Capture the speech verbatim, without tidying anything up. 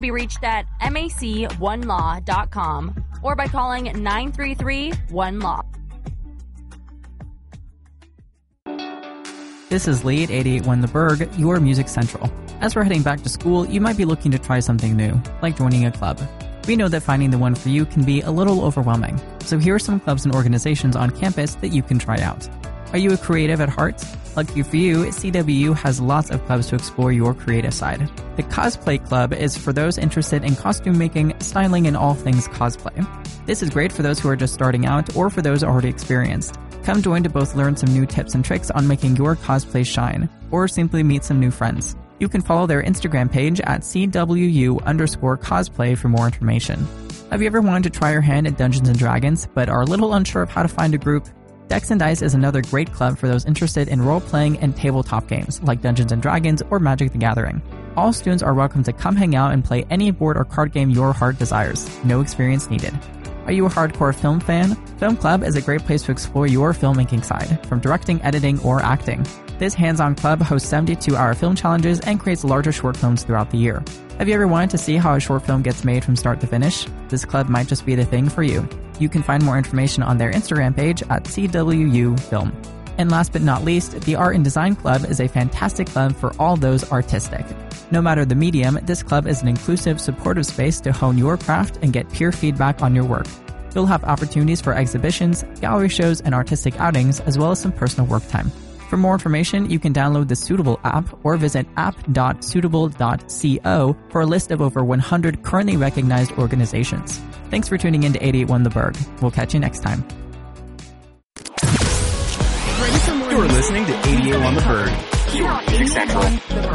Be reached at mac one law dot com or by calling nine three three one law. This is Lee at eighty-eight point one The Berg, your Music Central. As we're heading back to school, you might be looking to try something new, like joining a club. We know that finding the one for you can be a little overwhelming, so here are some clubs and organizations on campus that you can try out. Are you a creative at heart? Lucky for you, C W U has lots of clubs to explore your creative side. The Cosplay Club is for those interested in costume making, styling, and all things cosplay. This is great for those who are just starting out or for those already experienced. Come join to both learn some new tips and tricks on making your cosplay shine, or simply meet some new friends. You can follow their Instagram page at C W U underscore cosplay for more information. Have you ever wanted to try your hand at Dungeons and Dragons, but are a little unsure of how to find a group? Decks and Dice is another great club for those interested in role-playing and tabletop games, like Dungeons and Dragons or Magic the Gathering. All students are welcome to come hang out and play any board or card game your heart desires. No experience needed. Are you a hardcore film fan? Film Club is a great place to explore your filmmaking side, from directing, editing, or acting. This hands-on club hosts seventy-two hour film challenges and creates larger short films throughout the year. Have you ever wanted to see how a short film gets made from start to finish? This club might just be the thing for you. You can find more information on their Instagram page at C W U Film. And last but not least, the Art and Design Club is a fantastic club for all those artistic. No matter the medium, this club is an inclusive, supportive space to hone your craft and get peer feedback on your work. You'll have opportunities for exhibitions, gallery shows, and artistic outings, as well as some personal work time. For more information, you can download the Suitable app or visit app dot suitable dot co for a list of over one hundred currently recognized organizations. Thanks for tuning in to eighty-eight point one The Berg. We'll catch you next time. You're listening to eighty-eight point one The Berg, your Music Central.